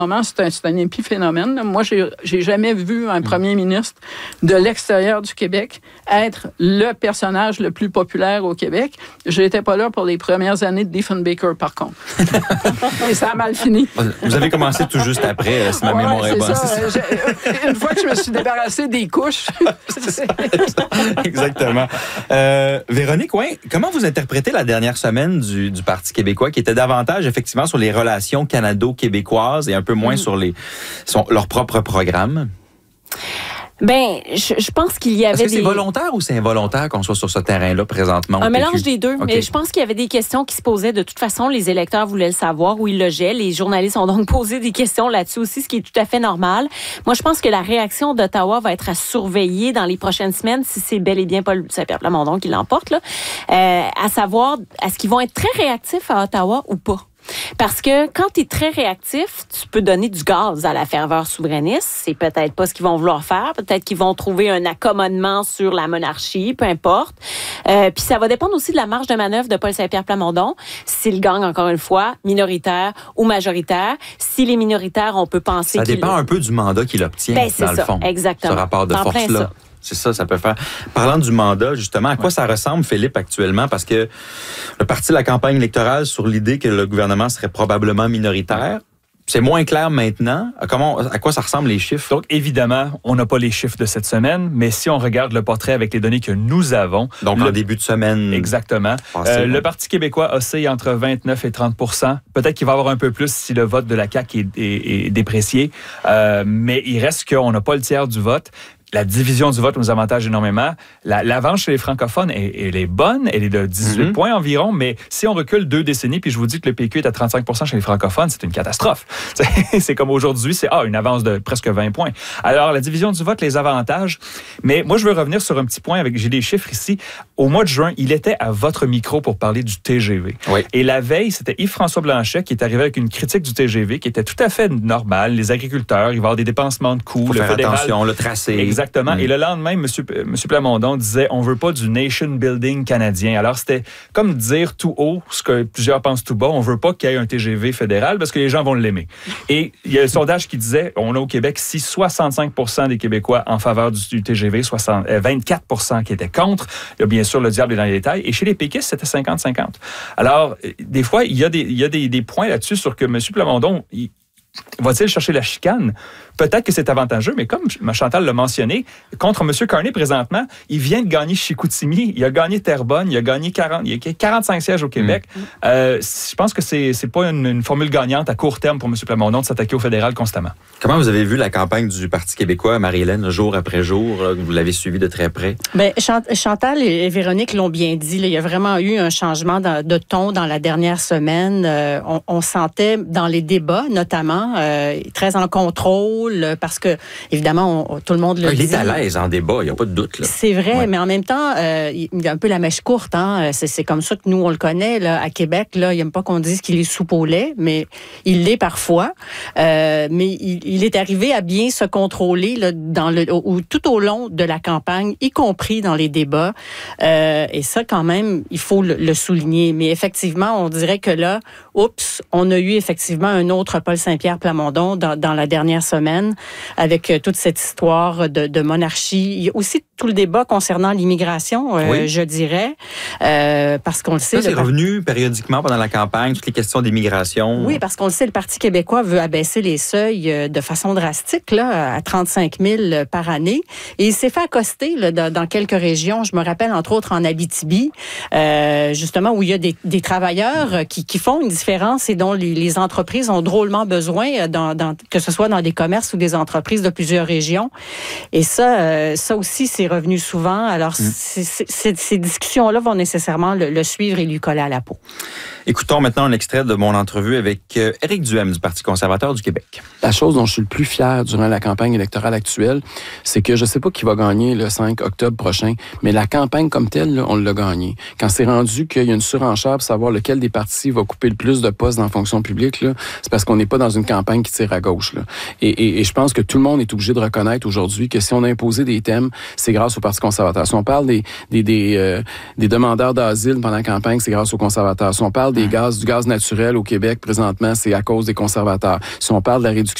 C'est un épiphénomène. Là. Moi, j'ai jamais vu un premier ministre de l'extérieur du Québec être le personnage le plus populaire au Québec. Je n'étais pas là pour les premières années de Diefenbaker, par contre. Et ça a mal fini. Vous avez commencé tout juste après, si ma mémoire est bonne. Une fois que je me suis débarrassée des couches. Exactement. Véronique, comment vous interprétez la dernière semaine du Parti québécois qui était davantage, effectivement, sur les relations canado-québécoises et un peu moins sur leur propre programme? Je pense qu'il y avait Est-ce que c'est volontaire ou c'est involontaire qu'on soit sur ce terrain-là présentement? Un mélange des deux. Okay. Mais je pense qu'il y avait des questions qui se posaient. De toute façon, les électeurs voulaient le savoir où ils logeaient. Les journalistes ont donc posé des questions là-dessus aussi, ce qui est tout à fait normal. Moi, je pense que la réaction d'Ottawa va être à surveiller dans les prochaines semaines si c'est bel et bien Paul Saint-Pierre Plamondon qui l'emporte, là. À savoir, est-ce qu'ils vont être très réactifs à Ottawa ou pas? Parce que quand tu es très réactif, tu peux donner du gaz à la ferveur souverainiste. C'est peut-être pas ce qu'ils vont vouloir faire. Peut-être qu'ils vont trouver un accommodement sur la monarchie, peu importe. Puis ça va dépendre aussi de la marge de manœuvre de Paul Saint-Pierre Plamondon. S'il gagne, encore une fois, minoritaire ou majoritaire. Si les minoritaires, on peut penser ça dépend un peu du mandat qu'il obtient, dans le fond. Exactement. Ce rapport de force-là. C'est ça peut faire. Parlant du mandat, justement, à quoi ça ressemble, Philippe, actuellement? Parce que le parti de la campagne électorale sur l'idée que le gouvernement serait probablement minoritaire, c'est moins clair maintenant. À quoi ça ressemble les chiffres? Donc, évidemment, on n'a pas les chiffres de cette semaine, mais si on regarde le portrait avec les données que nous avons... Donc, le début de semaine... Exactement. Le Parti québécois oscille entre 29 et 30%. Peut-être qu'il va y avoir un peu plus si le vote de la CAQ est déprécié, mais il reste qu'on n'a pas le tiers du vote. La division du vote nous avantage énormément. L'avance chez les francophones, elle est bonne, elle est de 18 points environ, mais si on recule 2 décennies, puis je vous dis que le PQ est à 35% chez les francophones, c'est une catastrophe. C'est comme aujourd'hui, c'est une avance de presque 20 points. Alors, la division du vote les avantage, mais moi, je veux revenir sur un petit point, j'ai des chiffres ici. Au mois de juin, il était à votre micro pour parler du TGV. Oui. Et la veille, c'était Yves-François Blanchet qui est arrivé avec une critique du TGV qui était tout à fait normale. Les agriculteurs, il va y avoir des dépensements de coûts. Faut faire attention, le tracé. Exactement. Et le lendemain, M. Plamondon disait on veut pas du nation building canadien. Alors, c'était comme dire tout haut ce que plusieurs pensent tout bas. On veue pas qu'il y ait un TGV fédéral parce que les gens vont l'aimer. Et il y a le sondage qui disait on a au Québec 65% des Québécois en faveur du TGV, 24% qui étaient contre. Il y a bien sûr le diable est dans les détails. Et chez les péquistes, c'était 50-50. Alors, des fois, il y a des points là-dessus sur que M. Plamondon... Va-t-il chercher la chicane? Peut-être que c'est avantageux, mais comme Chantal l'a mentionné, contre M. Carney, présentement, il vient de gagner Chicoutimi, il a gagné Terrebonne, il a gagné 45 sièges au Québec. Je pense que c'est pas une formule gagnante à court terme pour M. Plamondon de s'attaquer au fédéral constamment. Comment vous avez vu la campagne du Parti québécois, Marie-Hélène, jour après jour? Vous l'avez suivi de très près. Chantal et Véronique l'ont bien dit. Là, il y a vraiment eu un changement de ton dans la dernière semaine. On sentait dans les débats, notamment, très en contrôle, parce que, évidemment, tout le monde le dit. Il est à l'aise en débat, il n'y a pas de doute. Là. C'est vrai, mais en même temps, il y a un peu la mèche courte. Hein? C'est comme ça que nous, on le connaît. Là, à Québec, là, il n'aime pas qu'on dise qu'il est soupe au lait, mais il l'est parfois. Mais il est arrivé à bien se contrôler là, tout au long de la campagne, y compris dans les débats. Et ça, quand même, il faut le souligner. Mais effectivement, on dirait que là, on a eu effectivement un autre Paul Saint-Pierre Plamondon dans la dernière semaine avec toute cette histoire de monarchie. Il y a aussi tout le débat concernant l'immigration, je dirais, parce qu'on le sait. Ça, c'est revenu périodiquement pendant la campagne, toutes les questions d'immigration. Oui, parce qu'on le sait, le Parti québécois veut abaisser les seuils de façon drastique là, à 35 000 par année. Et il s'est fait accoster là, dans quelques régions. Je me rappelle, entre autres, en Abitibi, justement, où il y a des travailleurs qui font une différence et dont les entreprises ont drôlement besoin, que ce soit dans des commerces ou des entreprises de plusieurs régions. Et ça aussi, c'est revenu souvent. Alors, ces discussions-là vont nécessairement le suivre et lui coller à la peau. Écoutons maintenant un extrait de mon entrevue avec Éric Duhem du Parti conservateur du Québec. La chose dont je suis le plus fier durant la campagne électorale actuelle, c'est que je ne sais pas qui va gagner le 5 octobre prochain, mais la campagne comme telle, là, on l'a gagnée. Quand c'est rendu qu'il y a une surenchère pour savoir lequel des partis va couper le plus de postes dans la fonction publique, là, c'est parce qu'on n'est pas dans une campagne qui tire à gauche. Là. Et je pense que tout le monde est obligé de reconnaître aujourd'hui que si on a imposé des thèmes, c'est grâce au Parti conservateur. Si on parle des demandeurs d'asile pendant la campagne, c'est grâce aux conservateurs. Si on parle parle du gaz naturel au Québec présentement, c'est à cause des conservateurs. Si on parle de la réduction